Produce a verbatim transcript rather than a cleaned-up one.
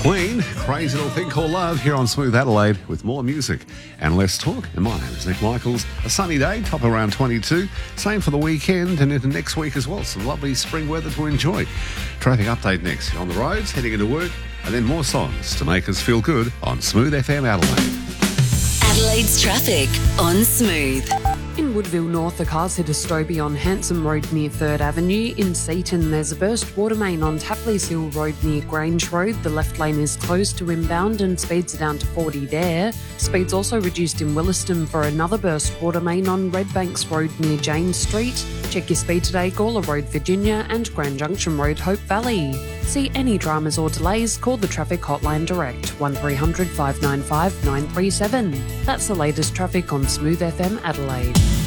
Queen, Crazy Little Thing Called Love, here on Smooth Adelaide with more music and less talk. And my name is Nick Michaels. A sunny day, top around twenty-two. Same for the weekend and into next week as well. Some lovely spring weather to enjoy. Traffic update next. On the roads, heading into work, and then more songs to make us feel good on Smooth F M Adelaide. Adelaide's traffic on Smooth. In Woodville North, the cars hit a Stroby on Hanson Road near third Avenue. In Seaton, there's a burst water main on Tapley's Hill Road near Grange Road. The left lane is closed to inbound and speeds are down to forty there. Speeds also reduced in Williston for another burst water main on Redbanks Road near James Street. Check your speed today, Gawler Road, Virginia and Grand Junction Road, Hope Valley. See any dramas or delays, call the traffic hotline direct, one three hundred five nine five nine three seven. That's the latest traffic on Smooth F M Adelaide.